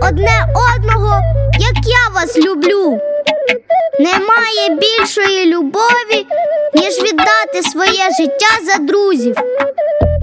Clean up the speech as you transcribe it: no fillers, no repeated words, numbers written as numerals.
одне одного, як я вас люблю. Немає більшої любові, ніж віддати своє життя за друзів.